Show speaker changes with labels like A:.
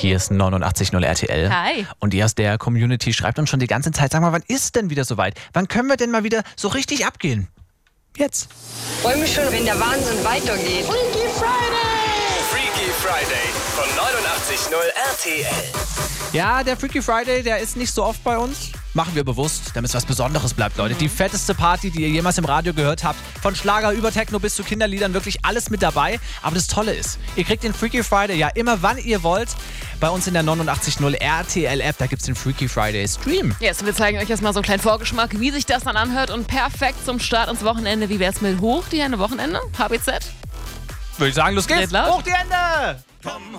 A: Hier ist 89.0 RTL.
B: Hi.
A: Und ihr aus der Community schreibt uns schon die ganze Zeit, sag mal, wann ist denn wieder soweit? Wann können wir denn mal wieder so richtig abgehen? Jetzt.
C: Ich freue mich schon, wenn der Wahnsinn weitergeht.
D: Freaky Friday von 89.0 RTL.
A: Ja, der Freaky Friday, der ist nicht so oft bei uns. Machen wir bewusst, damit es was Besonderes bleibt, Leute. Die fetteste Party, die ihr jemals im Radio gehört habt. Von Schlager über Techno bis zu Kinderliedern, wirklich alles mit dabei. Aber das Tolle ist, ihr kriegt den Freaky Friday ja immer, wann ihr wollt. Bei uns in der 89.0 RTL-App, da gibt es den Freaky Friday Stream.
B: Yes, wir zeigen euch jetzt mal so einen kleinen Vorgeschmack, wie sich das dann anhört. Und perfekt zum Start ins Wochenende. Wie wär's mit Hoch die Hände Wochenende? HBZ?
A: Würde ich sagen, los geht's.
B: Red laut.
A: Hoch die Hände!
D: Komm